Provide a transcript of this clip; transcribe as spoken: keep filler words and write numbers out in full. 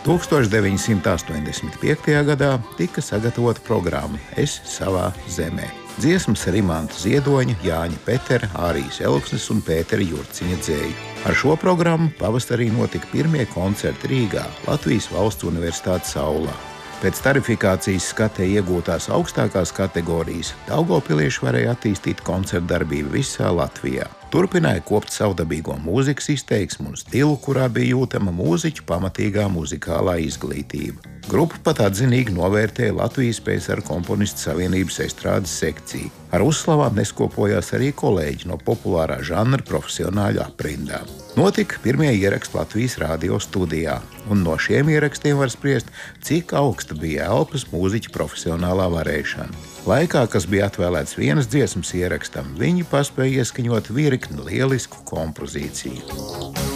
tūkstoš deviņsimt astoņdesmit piektajā gadā tika sagatavota programma Es savā zemē. Dziesmas Rimanta Ziedoņa, Jāņa Petera, Ārijas Elksnes un Pētera Jurciņa dzēju. Ar šo programmu pavasarī notika pirmie koncerti Rīgā, Latvijas Valsts Universitātes aulā. Pēc tarifikācijas skatē iegūtās augstākās kategorijas daugavpilieši varēja attīstīt koncertu darbību visā Latvijā. Turpināja kopt savdabīgo mūzikas izteiksmu un stilu, kurā bija jūtama mūziķu pamatīgā muzikālā izglītība. Grupa pat atzinīgi novērtēja Latvijas P S R komponistu savienības estrādes sekciju. Ar uzslavām neskopojās arī kolēģi no populārā žanra profesionāļu aprindām. Notika pirmie ieraksti Latvijas radio studijā, un no šiem ierakstiem var spriest, cik augsta bija elpas mūziķa profesionālā varēšana. Laikā, kas bija atvēlēts vienas dziesmas ierakstam, viņi paspēja ieskaņot virkni lielisku kompozīciju.